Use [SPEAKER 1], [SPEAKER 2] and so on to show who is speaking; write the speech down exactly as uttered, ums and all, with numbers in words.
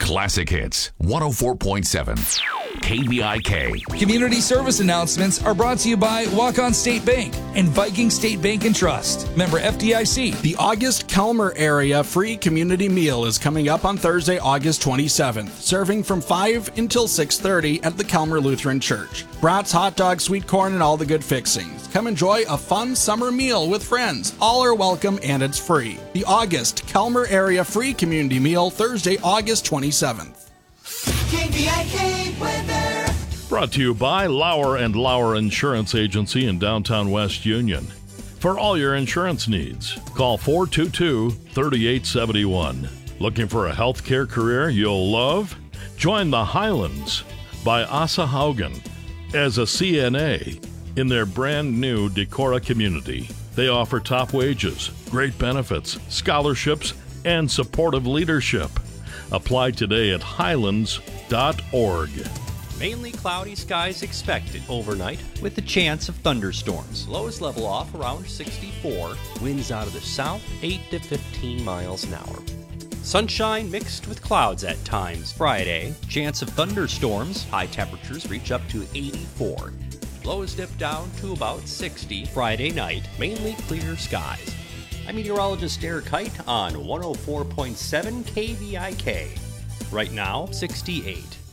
[SPEAKER 1] Classic Hits one oh four point seven. K V I K.
[SPEAKER 2] Community service announcements are brought to you by Walk-On State Bank and Viking State Bank and Trust. Member F D I C.
[SPEAKER 3] The August Kelmer area free community meal is coming up on Thursday, August twenty-seventh, serving from five until six thirty at the Kelmer Lutheran Church. Brats, hot dogs, sweet corn, and all the good fixings. Come enjoy a fun summer meal with friends. All are welcome and it's free. The August Kelmer area free community meal, Thursday, August twenty-seventh.
[SPEAKER 4] K V I K weather.
[SPEAKER 5] Brought to you by Lauer and Lauer Insurance Agency in downtown West Union. For all your insurance needs, call four two two, three eight seven one. Looking for a healthcare career you'll love? Join the Highlands by Asa Haugen as a C N A in their brand new Decorah community. They offer top wages, great benefits, scholarships, and supportive leadership. Apply today at highlands dot org.
[SPEAKER 6] Mainly cloudy skies expected overnight with a chance of thunderstorms. Lows level off around sixty-four. Winds out of the south, eight to fifteen miles an hour. Sunshine mixed with clouds at times. Friday, chance of thunderstorms. High temperatures reach up to eighty-four. Lows dip down to about sixty. Friday night, mainly clear skies. I'm meteorologist Derek Kite on one oh four point seven K V I K. Right now, sixty-eight.